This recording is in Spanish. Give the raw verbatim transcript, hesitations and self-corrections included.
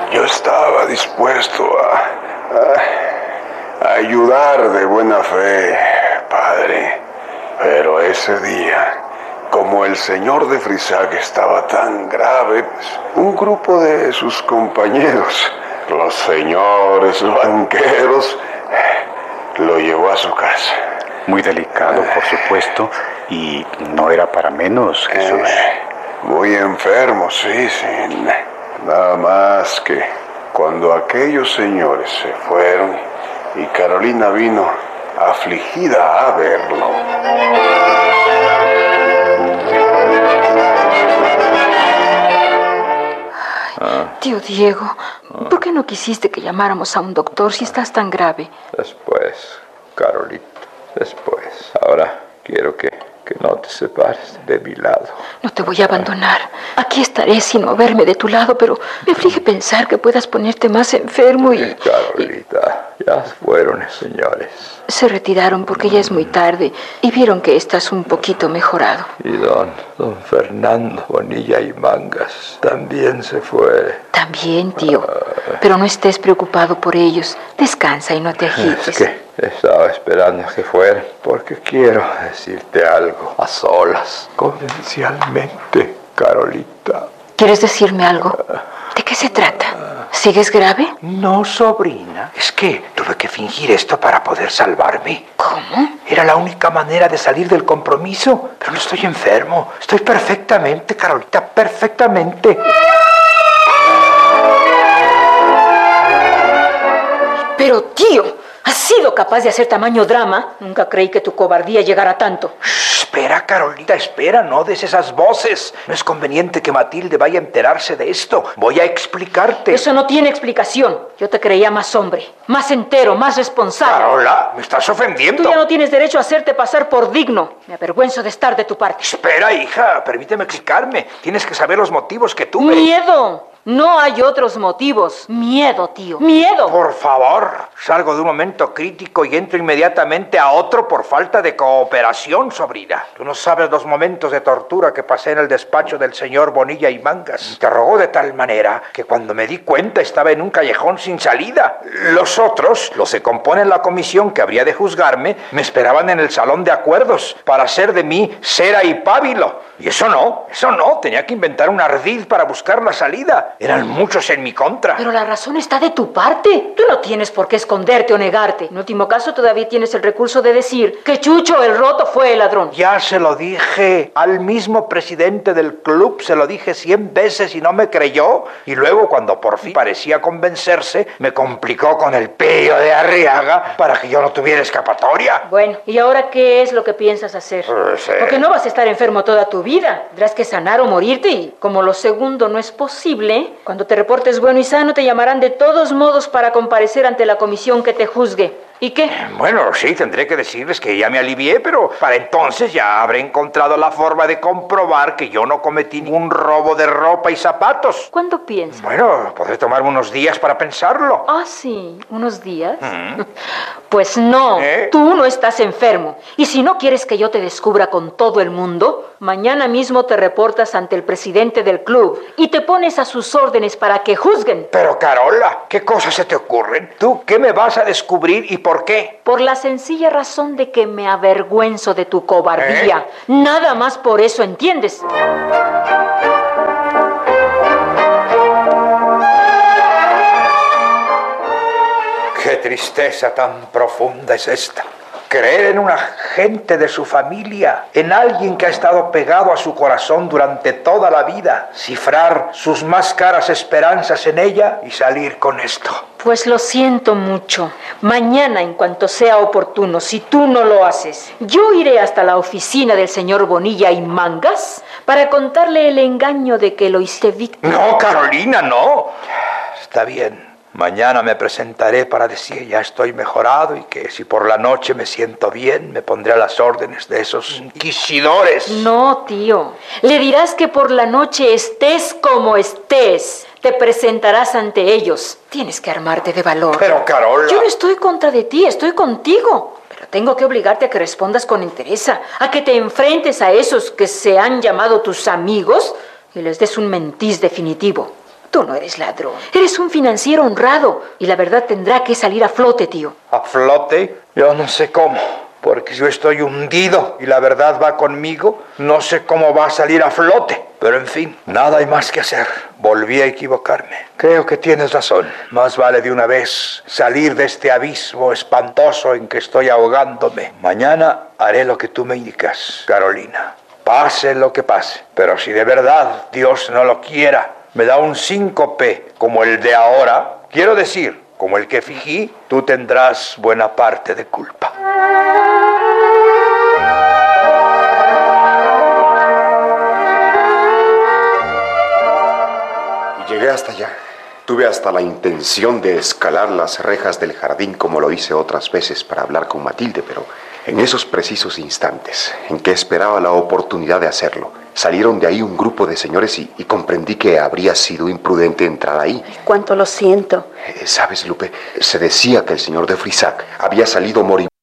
Yo estaba dispuesto a, a, a ayudar de buena fe, padre. Pero ese día, como el señor de Frisac estaba tan grave, pues, un grupo de sus compañeros, los señores banqueros, lo llevó a su casa. Muy delicado, por supuesto, y no era para menos, Jesús. Eh, muy enfermo, sí, sí. Nada más que cuando aquellos señores se fueron y Carolina vino afligida a verlo. Ay, tío Diego, ¿por qué no quisiste que llamáramos a un doctor si estás tan grave? Después, Carolita, después. Ahora quiero que, que no te separes de mi lado. No te voy a abandonar. Aquí estaré sin moverme de tu lado, pero me aflige pensar que puedas ponerte más enfermo y... Carolita, y... ya fueron, señores. Se retiraron porque ya es muy tarde y vieron que estás un poquito mejorado. Y don, don Fernando Bonilla y Mangas también se fue. También, tío. Pero no estés preocupado por ellos. Descansa y no te agites. Es que estaba esperando que fueran porque quiero decirte algo a solas, confidencialmente, Carolita. ¿Quieres decirme algo? ¿De qué se trata? ¿Sigues grave? No, sobrina. Es que tuve que fingir esto para poder salvarme. ¿Cómo? Era la única manera de salir del compromiso. Pero no estoy enfermo. Estoy perfectamente, Carolita, perfectamente. Pero, tío, ¿has sido capaz de hacer tamaño drama? Nunca creí que tu cobardía llegara a tanto. Shh, espera, Carolita, espera, no des esas voces. No es conveniente que Matilde vaya a enterarse de esto. Voy a explicarte. Eso no tiene explicación. Yo te creía más hombre, más entero, más responsable. Carola, me estás ofendiendo. Tú ya no tienes derecho a hacerte pasar por digno. Me avergüenzo de estar de tu parte. Espera, hija, permíteme explicarme. Tienes que saber los motivos que tuve. ¡Miedo! No hay otros motivos. Miedo, tío. ¡Miedo! Por favor, salgo de un momento crítico y entro inmediatamente a otro por falta de cooperación, sobrina. Tú no sabes los momentos de tortura que pasé en el despacho del señor Bonilla y Mangas. Interrogó de tal manera que cuando me di cuenta estaba en un callejón sin salida. Los otros, los que componen la comisión que habría de juzgarme, me esperaban en el salón de acuerdos para hacer de mí cera y pábilo. Y eso no, eso no. Tenía que inventar un ardid para buscar la salida. Eran muchos en mi contra. Pero la razón está de tu parte. Tú no tienes por qué esconderte o negarte. En último caso, todavía tienes el recurso de decir que Chucho el Roto fue el ladrón. Ya se lo dije al mismo presidente del club. Se lo dije cien veces y no me creyó. Y luego, cuando por fin parecía convencerse, me complicó con el pillo de Arriaga para que yo no tuviera escapatoria. Bueno, ¿y ahora qué es lo que piensas hacer? Pues, eh... Porque no vas a estar enfermo toda tu vida. Tendrás que sanar o morirte y como lo segundo no es posible, cuando te reportes bueno y sano te llamarán de todos modos para comparecer ante la comisión que te juzgue. ¿Y qué? Bueno, sí, tendré que decirles que ya me alivié, pero para entonces ya habré encontrado la forma de comprobar que yo no cometí ningún robo de ropa y zapatos. ¿Cuándo piensas? Bueno, podré tomarme unos días para pensarlo. Ah, sí, ¿unos días? ¿Mm? Pues no, ¿Eh? Tú no estás enfermo. Y si no quieres que yo te descubra con todo el mundo, mañana mismo te reportas ante el presidente del club y te pones a sus órdenes para que juzguen. Pero, Carola, ¿qué cosas se te ocurren? ¿Tú qué me vas a descubrir y por qué? Por la sencilla razón de que me avergüenzo de tu cobardía. ¿Eh? Nada más por eso, ¿entiendes? Qué tristeza tan profunda es esta. Creer en una gente de su familia, en alguien que ha estado pegado a su corazón durante toda la vida, cifrar sus más caras esperanzas en ella y salir con esto. Pues lo siento mucho. Mañana, en cuanto sea oportuno, si tú no lo haces, yo iré hasta la oficina del señor Bonilla y Mangas para contarle el engaño de que lo hice víctima. No, Carolina, no. Está bien. Mañana me presentaré para decir ya estoy mejorado y que si por la noche me siento bien, me pondré a las órdenes de esos inquisidores. No, tío. Le dirás que por la noche estés como estés. Te presentarás ante ellos. Tienes que armarte de valor. Pero, Carola... Yo no estoy contra de ti, estoy contigo. Pero tengo que obligarte a que respondas con entereza, a que te enfrentes a esos que se han llamado tus amigos y les des un mentiz definitivo. Tú no eres ladrón. Eres un financiero honrado. Y la verdad tendrá que salir a flote, tío. ¿A flote? Yo no sé cómo. Porque yo estoy hundido y la verdad va conmigo, no sé cómo va a salir a flote. Pero en fin, nada hay más que hacer. Volví a equivocarme. Creo que tienes razón. Más vale de una vez salir de este abismo espantoso en que estoy ahogándome. Mañana haré lo que tú me indicas, Carolina. Pase lo que pase. Pero si de verdad Dios no lo quiera, me da un síncope como el de ahora, quiero decir, como el que fingí, tú tendrás buena parte de culpa. Llegué hasta allá. Tuve hasta la intención de escalar las rejas del jardín como lo hice otras veces para hablar con Matilde, pero en esos precisos instantes en que esperaba la oportunidad de hacerlo, salieron de ahí un grupo de señores y, y comprendí que habría sido imprudente entrar ahí. Cuánto lo siento. Eh, ¿Sabes, Lupe? Se decía que el señor de Frisac había salido moribundo